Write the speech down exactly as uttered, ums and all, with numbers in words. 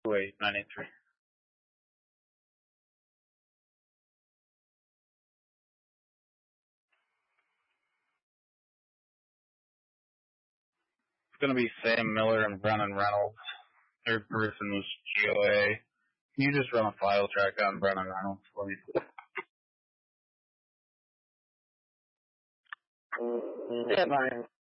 eight nine eight three. It's going to be Sam Miller and Brennan Reynolds. Third person was G O A. Can you just run a file track on Brennan Reynolds for me? Yeah, Brian.